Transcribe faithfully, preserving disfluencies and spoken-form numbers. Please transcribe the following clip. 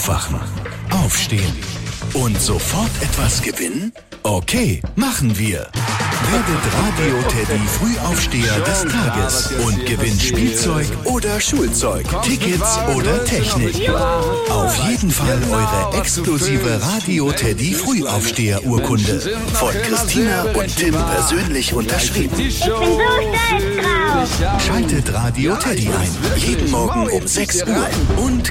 Aufwachen, aufstehen und sofort etwas gewinnen? Okay, machen wir. Werdet Radio-Teddy Frühaufsteher des Tages und gewinnt Spielzeug oder Schulzeug, Tickets oder Technik. Auf jeden Fall eure exklusive Radio-Teddy Frühaufsteher-Urkunde. Von Christina und Tim persönlich unterschrieben. Ich bin so stolz drauf. Schaltet Radio-Teddy ein. Jeden Morgen um sechs Uhr. Und